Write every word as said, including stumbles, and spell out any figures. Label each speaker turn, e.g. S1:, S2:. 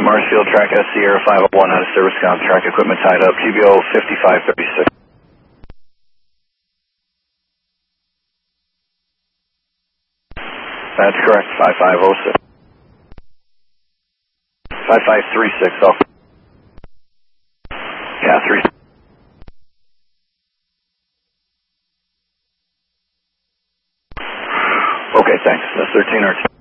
S1: Marshfield, track S Sierra five oh one out of service count, track equipment tied up, G B O fifty-five thirty-six. That's correct, five five oh six. five five three six, off. Yeah, three. Okay, thanks. That's thirteen R T.